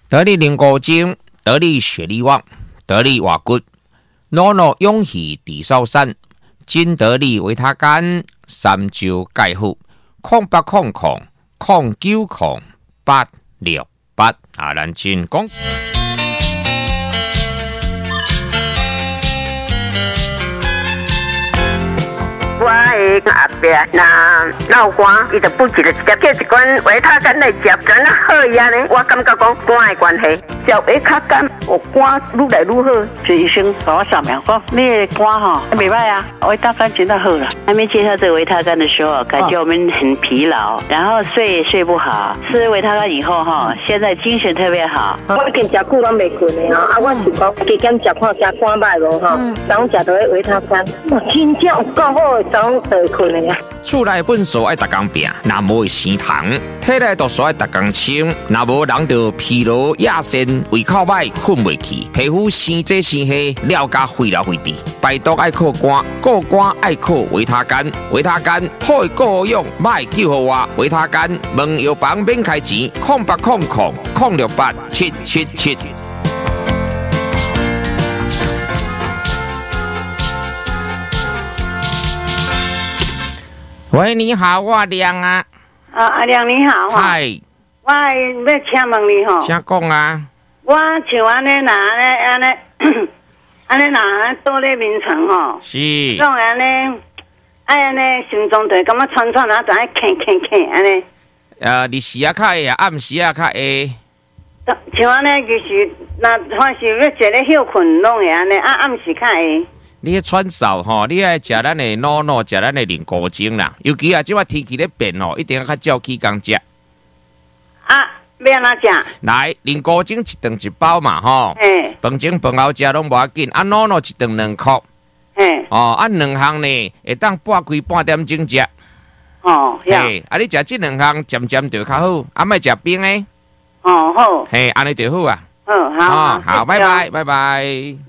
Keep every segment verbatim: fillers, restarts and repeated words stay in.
得力灵骨精，得力血力旺，得力瓦骨，诺诺勇气地少山，金得力维他干，三周钙护，空八空空，空九空八六八啊，咱进攻。 我的阿伯那闹肝，伊就补一个直接一罐维他干来食，真啊好呀呢。我感觉讲肝的关系，食维他干，我肝愈来愈好。就医生帮我扫描讲，你的肝哈袂歹啊，维他干真的好了。 还没介绍这个维他干的时候，感觉我们很疲劳，然后睡也睡不好。吃维他干以后哈，现在精神特别好。 我已经食久拢袂困的啊，啊，我是讲加减食看食肝歹无哈，然后食到维他干，哇，真正有够好的。 厝内本素爱逐工拼，若无会生糖；体内毒素爱逐工清，若无人就疲劳、亚肾、胃口歹、困袂去，皮肤生这生黑，了甲废了废滴。排毒爱靠肝，顾肝爱靠维他干，维他干好的顾用，歹救好我。维他干问药房免开钱，空八空空空六八七七七。喂，你好，我亮啊。 啊，阿亮你好哈。 嗨。 我要请问你吼。 请讲啊。 我像安尼拿安尼安尼安尼拿倒咧眠床吼。 是。 种安尼，哎安尼心脏就感觉喘喘啊，就爱咳咳咳安尼。 呃，日时啊较会啊，暗时啊较会。 像安尼其实，那凡是要坐咧休困，拢会安尼，啊暗时较会。 你迄喘嗽吼，你爱食咱的诺诺，食咱的灵骨精啦。尤其啊，即摆天气咧变吼，一定要较照起工食。 啊，要安怎食？ 来，灵骨精一顿一包嘛吼。 嘿。 饭前饭后食拢无要紧，啊诺诺一顿两颗。 嘿。 哦，啊两项呢，会当半开半点钟食。 哦， 嘿，啊你食即两项，渐渐就较好，啊莫食冰诶。 哦好。 嘿，安尼就好啊。 嗯好。 哦好，拜拜拜拜。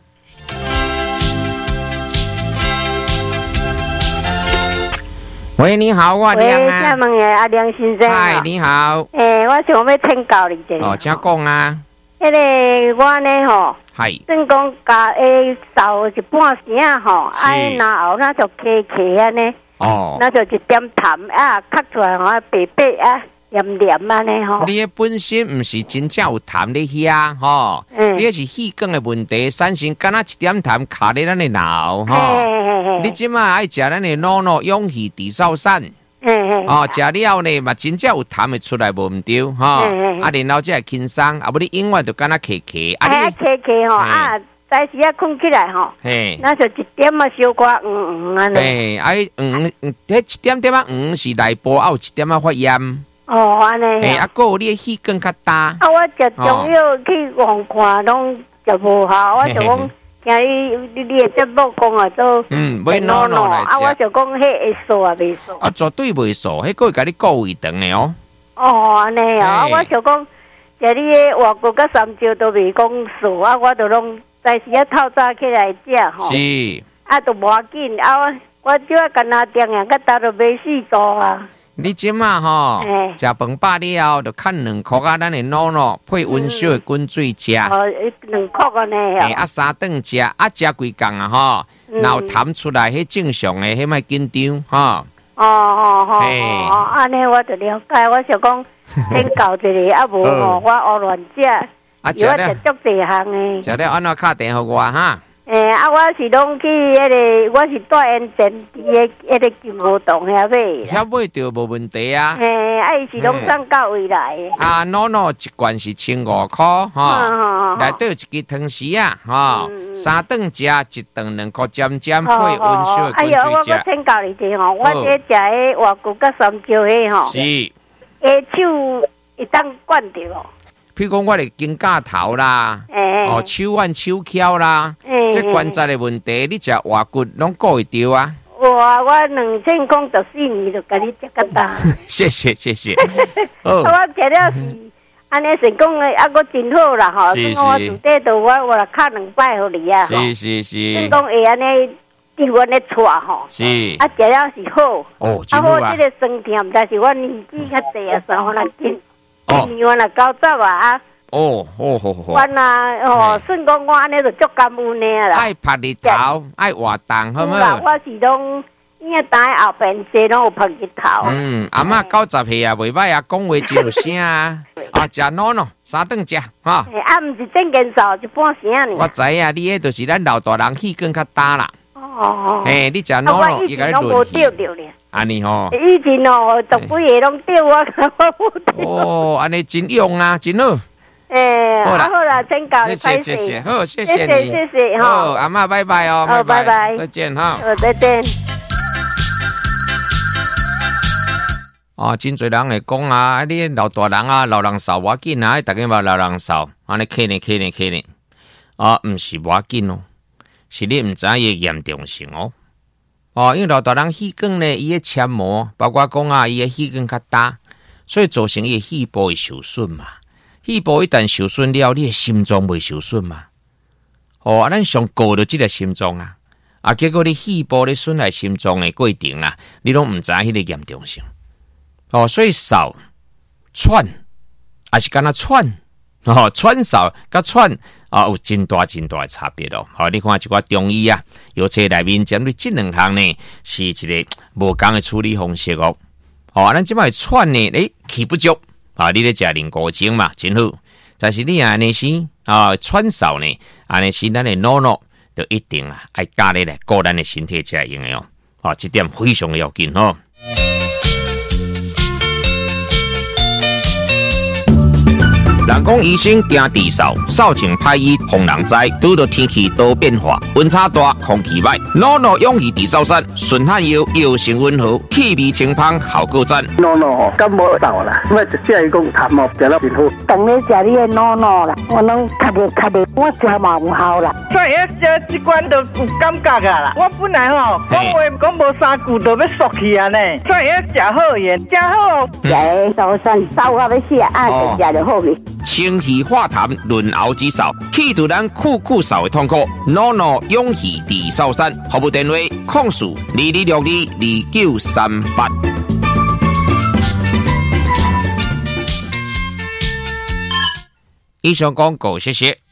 喂，你好，我亮啊。 喂，请问下阿亮先生。 嗨，你好。 诶、欸，我想要请教你一下。 哦，请讲啊。 迄个我呢吼， 系， 算讲甲诶扫一半时啊吼，哎，然后那就开开安尼。 哦。 那就一点痰啊，咳出来吼，白白啊，黏黏安尼吼。 你本身毋是真正有痰咧遐吼，嗯、你是气管的问题，产生敢若一点痰卡咧咱的脑吼。你即马爱食咱的诺诺勇气地少散，哦，食了呢嘛真正有痰会出来无毋对吼，啊，然后才会轻松，啊，无你永远就敢若咳咳， 啊，你咳咳吼啊，早时啊困起来吼，那就一点啊小可黄黄安尼， 嘿，啊，黄，迄一点点啊黄是内部啊有一点啊发炎， 哦，安尼， 嘿，啊，还有你的气管较大， 啊，我食中药去望看拢就无效，我就讲。听你你你的节目讲啊，都嗯，买诺诺来食。 啊，我就讲迄会素啊，袂素。 啊，绝对袂素，迄个会甲你顾胃肠的哦。 哦，安尼啊，我就讲，食你的外国甲三招都袂讲素啊，我就拢在时啊透早起来食吼。 是。 啊，都无要紧啊，我我只要干那定样，甲搭到买四组啊。 你即马吼，食饭饱了，就看两颗啊，咱的诺诺配温烧的滚水食。 哦，两颗安尼啊。 啊，三顿食，啊，食几工啊吼，然后痰出来，迄正常的，迄莫紧张吼。 哦哦哦哦，安尼我就了解，我想讲先教一个，啊无吼，我胡乱食， 啊食了， 足侪项的。 食了，安怎敲电话我哈？ 诶、欸，啊，我是拢去迄、那个，我是住沿线伫个迄个金湖洞遐买。 遐买着无问题啊。 嘿、欸，啊，伊是拢送到位来的。 啊，诺诺一罐是千五块，吼，内底有一支汤匙啊，吼，嗯、三顿食，一顿两颗尖尖配温烧的滚水食。哎呦， 我我请教你者吼，我这食迄外国甲三椒迄吼， 是， 下手会当管着哦。 譬如讲，我哋肩胛头啦， 欸、 哦，手腕、手翘啦，欸、这关节的问题，你食外骨拢顾会着啊。 我我两千公十四年就甲你食个大。 谢谢谢谢。 哦，我食了是安尼成功诶，啊，我真好啦吼。 是是。 我住底度我我来敲两摆互你啊。 是是是。 成功会安尼对阮咧带吼。 是。 啊，食了是好。 哦，真好啊。 啊，我即个酸甜，但是我年纪较大啊，所以我来紧。哦。年我来九十啊，啊， 哦哦好好。 我呐哦，算讲我安尼就足感恩的啦。 爱晒日头，爱活动，好唔好？ 我是拢因为当后边坐拢有晒日头。 嗯，阿嬷九十岁啊，袂歹啊，讲话真有声啊。啊，食喏喏，三顿食哈。 啊，毋是正经早一半声呢。 我知啊，你迄就是咱老大人气更较大啦。 哦。 嘿，你食喏喏，伊甲你轮起。 安尼吼。 以前哦，十几个拢钓我， 哦，安尼真勇啊，真好。 诶，好啦，请教你， 谢谢谢谢，好，谢谢你， 谢谢哈。 好，阿嬷拜拜哦， 拜拜，拜拜， 再见哈。 好，再见。 哦，真侪人会讲啊，你老大人啊，老人少要紧啊，大家嘛老人少，安尼客呢客呢客呢，啊，毋是要紧哦，是你毋知伊严重性哦。哦，因为老大人气管呢，伊个纤膜，包括讲啊，伊个气管较大，所以造成伊个肺部会受损嘛。肺部一旦受损了，你的心脏袂受损嘛？哦，咱上顾着即个心脏啊，啊，结果你肺部咧损害心脏的过程啊，你拢毋知迄个严重性。哦，所以扫喘，还是敢若喘，哦，喘扫甲喘啊，有真大真大的差别咯。好，你看一寡中医啊，药册内面针对这两项呢，是一个无同的处理方式哦。哦，咱即摆喘呢，诶，气不足啊，你咧食零古精嘛，真好。但是你安尼是啊，喘扫呢，安尼是咱的脑脑就一定啊，爱加咧来顾咱的身体才会用的哦。啊，这点非常要紧哦。人讲医生惊治扫，扫清歹医防人灾。拄到天气多变化，温差大，空气歹，诺诺勇气治扫山，顺汗药药性温和，气味清芳，效果赞。 诺诺吼，感冒扫啦，我一只伊讲痰哦，食了真好。 当你食你的诺诺啦，我拢咳着咳着，我食嘛有效啦。 所以这这罐都有感觉啊啦。我本来吼讲话讲无三句都要缩去啊呢，所以食好盐，食好。 食的扫山扫到要死啊，就食就好去。 清气化痰，润喉止扫，去除咱酷酷扫的痛苦。诺诺勇气治扫山，服务电话：控诉二二六二二九三八。以上广告，谢谢。